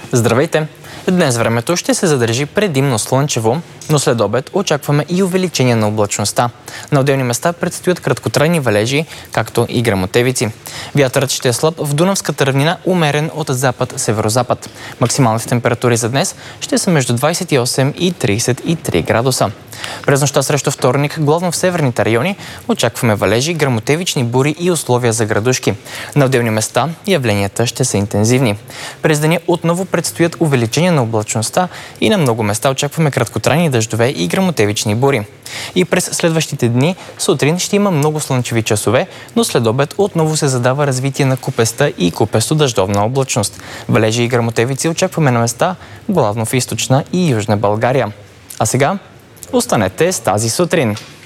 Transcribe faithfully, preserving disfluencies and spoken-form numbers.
Здравейте! Днес времето ще се задържи предимно слънчево, но след обед очакваме и увеличение на облачността. На отделни места предстоят краткотрайни валежи, както и гръмотевици. Вятърът ще е слаб в Дунавската равнина, умерен от запад-северозапад. Максималните температури за днес ще са между двадесет и осем и тридесет и три градуса. През нощта срещу вторник, главно в северните райони, очакваме валежи, гръмотевични бури и условия за градушки. На отделни места явленията ще са интензивни. През деня отново предстоят увеличение на облачността и на много места очакваме краткотрайни дъждове и гръмотевични бури. И през следващите дни сутрин ще има много слънчеви часове, но след обед отново се задава развитие на купеста и купесто-дъждовна облачност. Валежи и гръмотевици очакваме на места, главно в източна и южна България. А сега останете с тази сутрин.